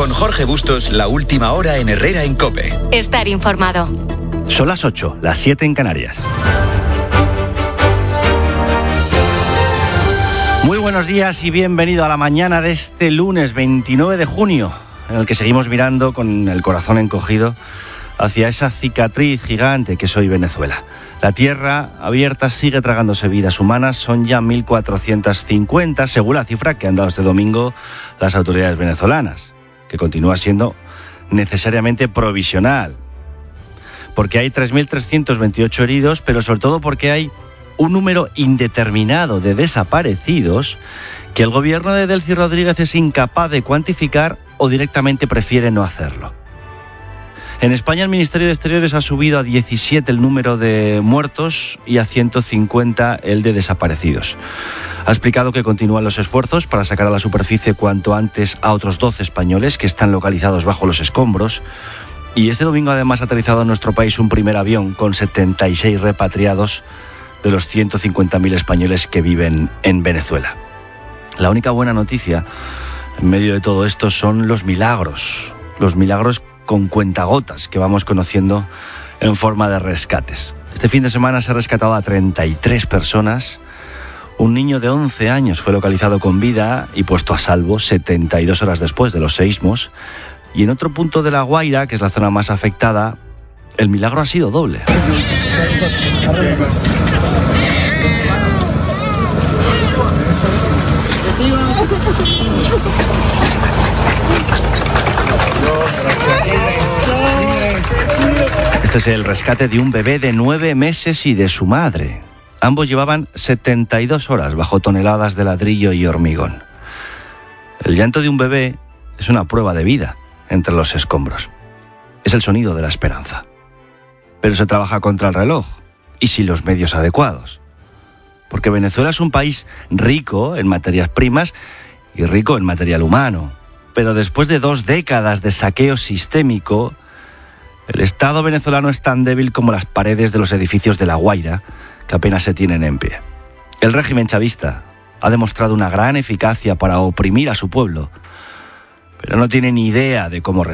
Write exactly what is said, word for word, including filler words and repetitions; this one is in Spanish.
Con Jorge Bustos, la última hora en Herrera en COPE. Estar informado. Son las ocho, las siete en Canarias. Muy buenos días y bienvenido a la mañana de este lunes veintinueve de junio, en el que seguimos mirando con el corazón encogido hacia esa cicatriz gigante que es hoy Venezuela. La tierra abierta sigue tragándose vidas humanas, son ya mil cuatrocientas cincuenta, según la cifra que han dado este domingo las autoridades venezolanas, que continúa siendo necesariamente provisional, porque hay tres mil trescientos veintiocho heridos, pero sobre todo porque hay un número indeterminado de desaparecidos que el gobierno de Delcy Rodríguez es incapaz de cuantificar o directamente prefiere no hacerlo. En España el Ministerio de Exteriores ha subido a diecisiete el número de muertos y a ciento cincuenta el de desaparecidos. Ha explicado que continúan los esfuerzos para sacar a la superficie cuanto antes a otros doce españoles que están localizados bajo los escombros. Y este domingo además ha aterrizado en nuestro país un primer avión con setenta y seis repatriados de los ciento cincuenta mil españoles que viven en Venezuela. La única buena noticia en medio de todo esto son los milagros, los milagros con cuentagotas que vamos conociendo en forma de rescates. Este fin de semana se ha rescatado a treinta y tres personas. Un niño de once años fue localizado con vida y puesto a salvo setenta y dos horas después de los seísmos. Y en otro punto de La Guaira, que es la zona más afectada, el milagro ha sido doble. Este es el rescate de un bebé de nueve meses y de su madre. Ambos llevaban setenta y dos horas bajo toneladas de ladrillo y hormigón. El llanto de un bebé es una prueba de vida entre los escombros. Es el sonido de la esperanza. Pero se trabaja contra el reloj y sin los medios adecuados. Porque Venezuela es un país rico en materias primas y rico en material humano. Pero después de dos décadas de saqueo sistémico, el Estado venezolano es tan débil como las paredes de los edificios de La Guaira, que apenas se tienen en pie. El régimen chavista ha demostrado una gran eficacia para oprimir a su pueblo, pero no tiene ni idea de cómo